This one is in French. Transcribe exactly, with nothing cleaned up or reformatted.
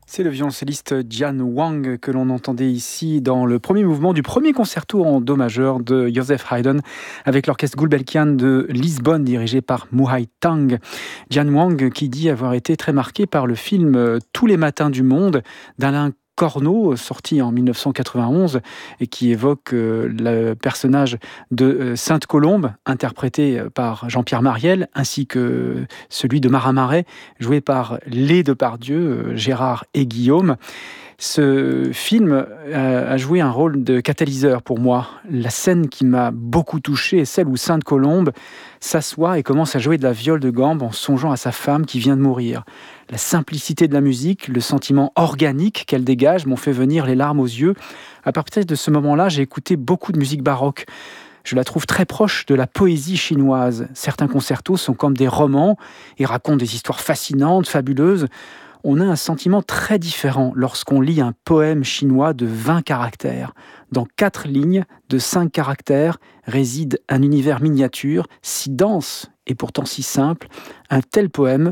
C'est le violoncelliste Jian Wang que l'on entendait ici dans le premier mouvement du premier concerto en do majeur de Joseph Haydn avec l'orchestre Gulbenkian de Lisbonne dirigé par Muhai Tang. Jian Wang qui dit avoir été très marqué par le film Tous les matins du monde d'Alain Corneau, sorti en dix-neuf cent quatre-vingt-onze et qui évoque euh, le personnage de euh, Sainte Colombe, interprété par Jean-Pierre Mariel, ainsi que celui de Marin Marais, joué par les Depardieu, euh, Gérard et Guillaume. Ce film a joué un rôle de catalyseur pour moi. La scène qui m'a beaucoup touché est celle où Sainte Colombe s'assoit et commence à jouer de la viole de gambe en songeant à sa femme qui vient de mourir. La simplicité de la musique, le sentiment organique qu'elle dégage m'ont fait venir les larmes aux yeux. À partir de ce moment-là, j'ai écouté beaucoup de musique baroque. Je la trouve très proche de la poésie chinoise. Certains concertos sont comme des romans et racontent des histoires fascinantes, fabuleuses. On a un sentiment très différent lorsqu'on lit un poème chinois de vingt caractères. Dans quatre lignes de cinq caractères réside un univers miniature si dense et pourtant si simple. Un tel poème